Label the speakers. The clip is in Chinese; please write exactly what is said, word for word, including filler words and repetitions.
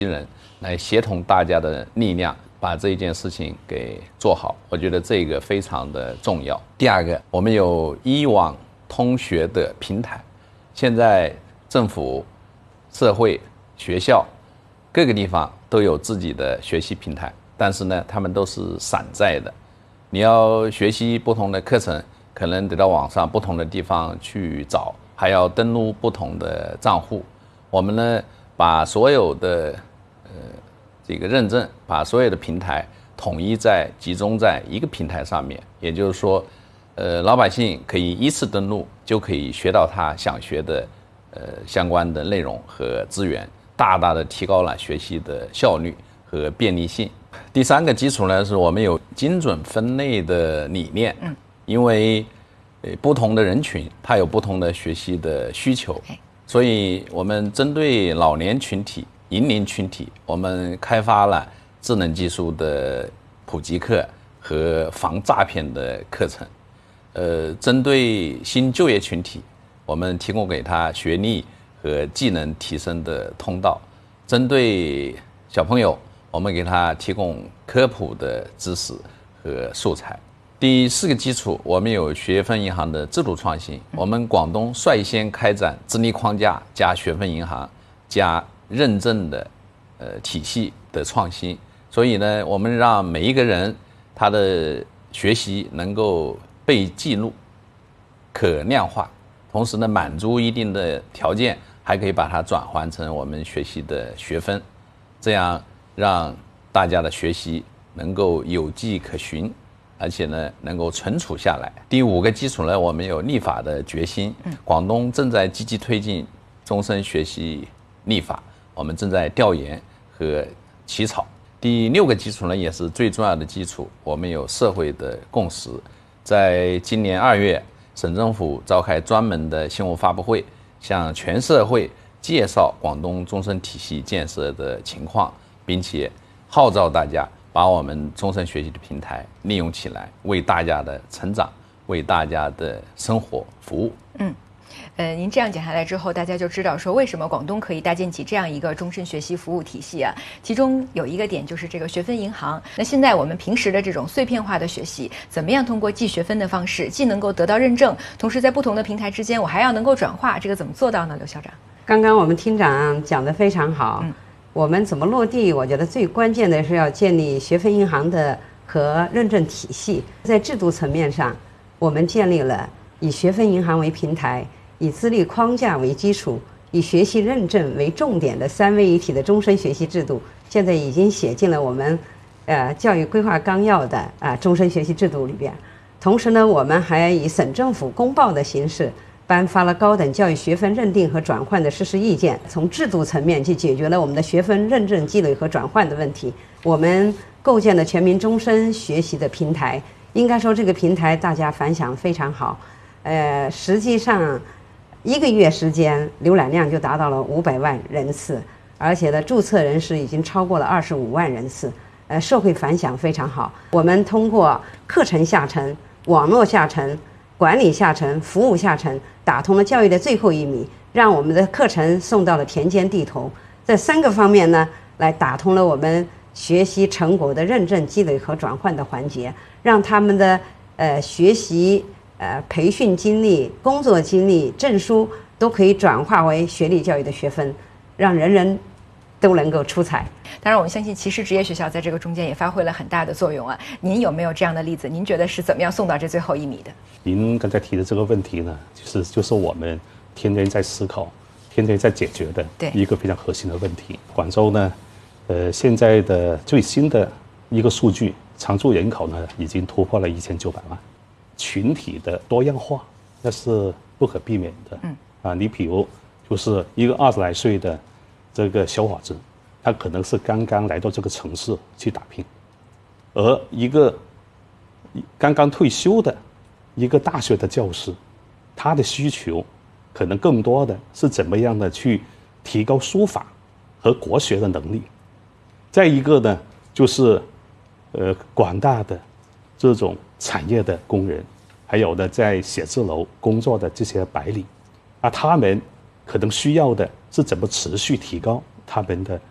Speaker 1: 人来协同大家的力量，把这件事情给做好。我觉得这个非常的重要。第二个，我们有一网通学的平台，现在政府、社会、学校各个地方都有自己的学习平台，但是呢，他们都是散在的。你要学习不同的课程，可能得到网上不同的地方去找，还要登录不同的账户。我们呢，把所有的呃这个认证，把所有的平台统一在集中在一个平台上面，也就是说，呃，老百姓可以依次登录，就可以学到他想学的呃相关的内容和资源，大大的提高了学习的效率和便利性。第三个基础呢，是我们有精准分类的理念，嗯，因为呃不同的人群他有不同的学习的需求，所以我们针对老年群体、银龄群体，我们开发了智能技术的普及课和防诈骗的课程。呃，针对新就业群体，我们提供给他学历和技能提升的通道；针对小朋友，我们给他提供科普的知识和素材。第四个基础，我们有学分银行的制度创新。我们广东率先开展资历框架加学分银行加认证的呃体系的创新。所以呢，我们让每一个人他的学习能够被记录、可量化，同时呢，满足一定的条件，还可以把它转换成我们学习的学分，这样让大家的学习能够有迹可循，而且呢能够存储下来。第五个基础呢，我们有立法的决心。广东正在积极推进终身学习立法，我们正在调研和起草。第六个基础呢，也是最重要的基础，我们有社会的共识。在今年二月，省政府召开专门的新闻发布会，向全社会介绍广东终身体系建设的情况，并且号召大家把我们终身学习的平台利用起来，为大家的成长、为大家的生活服务。
Speaker 2: 嗯。呃，您这样讲下来之后，大家就知道说为什么广东可以搭建起这样一个终身学习服务体系啊。其中有一个点就是这个学分银行。那现在我们平时的这种碎片化的学习，怎么样通过记学分的方式，既能够得到认证，同时在不同的平台之间，我还要能够转化，这个怎么做到呢？刘校长，
Speaker 3: 刚刚我们厅长讲得非常好。嗯，我们怎么落地？我觉得最关键的是要建立学分银行的和认证体系。在制度层面上，我们建立了以学分银行为平台，以资历框架为基础，以学习认证为重点的三位一体的终身学习制度，现在已经写进了我们呃教育规划纲要的啊、呃、终身学习制度里边。同时呢，我们还以省政府公报的形式颁发了高等教育学分认定和转换的实施意见，从制度层面去解决了我们的学分认证积累和转换的问题。我们构建了全民终身学习的平台，应该说这个平台大家反响非常好。呃，实际上一个月时间浏览量就达到了五百万人次，而且呢，注册人士已经超过了二十五万人次，呃，社会反响非常好。我们通过课程下沉、网络下沉、管理下沉、服务下沉，打通了教育的最后一米，让我们的课程送到了田间地头。这三个方面呢，来打通了我们学习成果的认证、积累和转换的环节，让他们的呃学习。呃，培训经历、工作经历、证书都可以转化为学历教育的学分，让人人都能够出彩。
Speaker 2: 当然，我们相信其实职业学校在这个中间也发挥了很大的作用啊。您有没有这样的例子？您觉得是怎么样送到这最后一米的？
Speaker 4: 您刚才提的这个问题呢，其实就是我们天天在思考、天天在解决的一个非常核心的问题。广州呢，呃，现在的最新的一个数据，常住人口呢已经突破了一千九百万。群体的多样化，那是不可避免的。嗯啊，你比如就是一个二十来岁的这个小伙子，他可能是刚刚来到这个城市去打拼，而一个刚刚退休的一个大学的教师，他的需求可能更多的是怎么样的去提高书法和国学的能力。再一个呢，就是呃广大的这种产业的工人，还有的在写字楼工作的这些白领，啊，他们可能需要的是怎么持续提高他们的